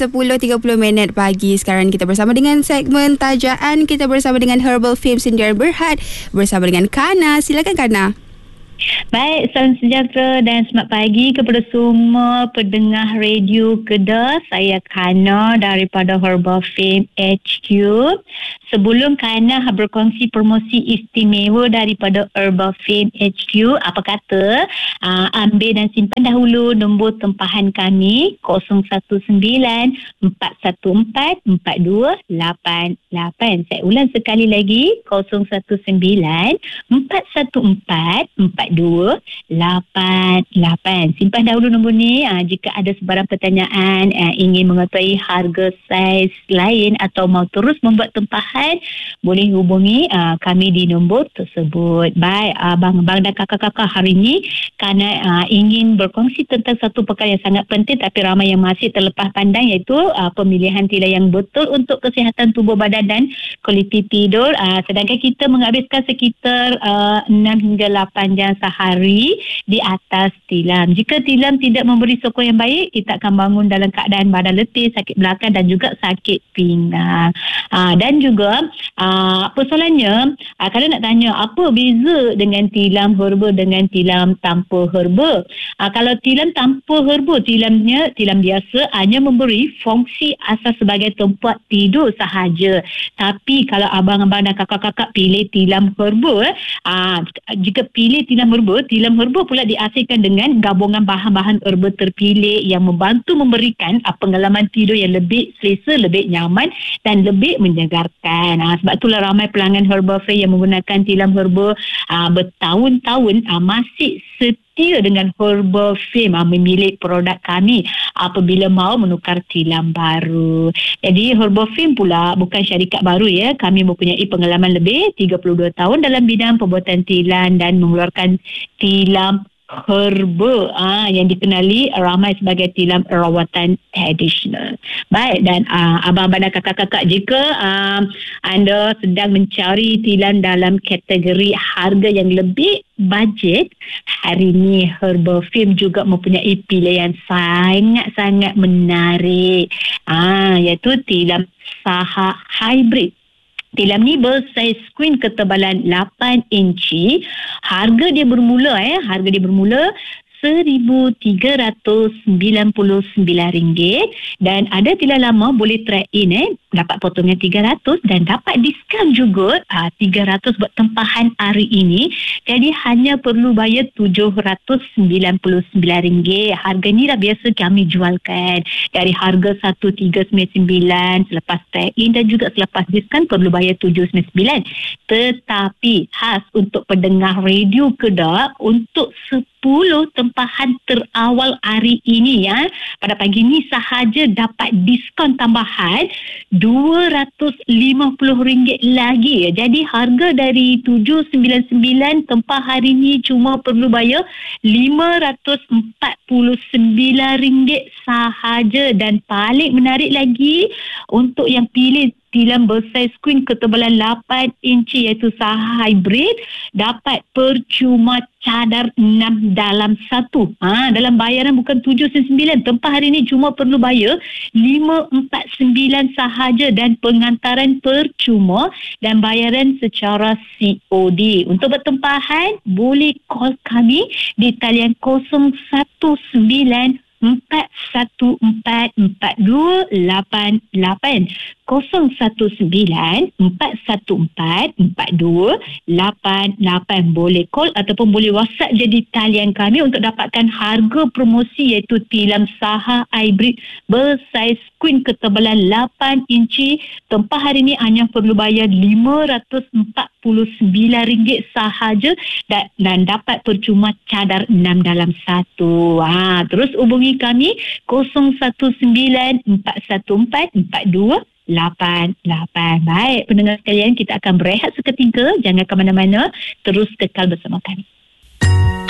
10.30 pagi. Sekarang kita bersama dengan segmen Tajaan. Kita bersama dengan Herbal Fame Sdn Berhad bersama dengan Kana. Silakan Kana. Baik, salam sejahtera dan selamat pagi kepada semua pendengar radio Kedah. Saya Kana daripada Herbal Fame HQ. Sebelum Kana berkongsi promosi istimewa daripada Herbal Fame HQ, apa kata ambil dan simpan dahulu nombor tempahan kami 019-414-4288. Saya ulang sekali lagi, 019-414-4288. Simpan dahulu nombor ni. Jika ada sebarang pertanyaan, ingin mengetahui harga saiz lain atau mau terus membuat tempahan, boleh hubungi kami di nombor tersebut. Baik, abang-abang dan kakak-kakak, hari ini kerana ingin berkongsi tentang satu perkara yang sangat penting tapi ramai yang masih terlepas pandang, iaitu pemilihan tilam yang betul untuk kesihatan tubuh badan dan kualiti tidur. Sedangkan kita menghabiskan sekitar 6 hingga 8 jam sehari di atas tilam. Jika tilam tidak memberi sokong yang baik, kita akan bangun dalam keadaan badan letih, sakit belakang dan juga sakit pinggang. Dan juga persoalannya, kalau nak tanya apa beza dengan tilam herba dengan tilam tanpa herba. Kalau tilam tanpa herba, tilam biasa hanya memberi fungsi asas sebagai tempat tidur sahaja. Tapi kalau abang-abang dan kakak-kakak pilih tilam herba, jika pilih tilam herba pula dihasilkan dengan gabungan bahan-bahan herba terpilih yang membantu memberikan pengalaman tidur yang lebih selesa, lebih nyaman dan lebih menyegarkan. Sebab itulah ramai pelanggan Herbal Fame yang menggunakan tilam herba bertahun-tahun masih setia dengan Herbal Fame memilih produk kami apabila mahu menukar tilam baru. Jadi Herbal Fame pula bukan syarikat baru ya. Kami mempunyai pengalaman lebih 32 tahun dalam bidang pembuatan tilam dan mengeluarkan tilam herba yang dikenali ramai sebagai tilam rawatan tradisional. Baik, dan abang-abang dan kakak-kakak, jika anda sedang mencari tilam dalam kategori harga yang lebih bajet, hari ini Herbal Fame juga mempunyai pilihan sangat-sangat menarik, iaitu tilam Saha Hybrid. Tilam ni bersaiz screen ketebalan 8 inci. Harga dia bermula RM1,399 dan ada tilam lama boleh trade in dapat potongan RM300 dan dapat diskaun juga RM300 buat tempahan hari ini. Jadi hanya perlu bayar RM799. Harga ni dah biasa kami jualkan dari harga RM1,399. Selepas trade in dan juga selepas diskaun perlu bayar RM799. Tetapi khas untuk pendengar radio Kedah, untuk 10 tempahan terawal hari ini pada pagi ni sahaja dapat diskaun tambahan RM250 lagi. Jadi harga dari RM799 tempah hari ni cuma perlu bayar RM549 sahaja. Dan paling menarik lagi, untuk yang pilih tilam bersaiz screen ketebalan 8 inci iaitu Saha Hybrid, dapat percuma cadar 6 dalam 1. Dalam bayaran bukan RM799. Tempah hari ini cuma perlu bayar RM549 sahaja dan pengantaran percuma dan bayaran secara COD. Untuk bertempahan boleh call kami di talian 019-414-4288. 019-414-4288. Boleh call ataupun boleh WhatsApp jadi talian kami untuk dapatkan harga promosi, iaitu tilam Saha Hybrid bersaiz screen ketebalan 8 inci. Tempah hari ini hanya perlu bayar RM549 sahaja dan dapat percuma cadar 6 dalam 1. Terus hubungi kami 019-414-4288. Baik, pendengar sekalian, kita akan berehat seketika. Jangan ke mana-mana, terus kekal bersama kami.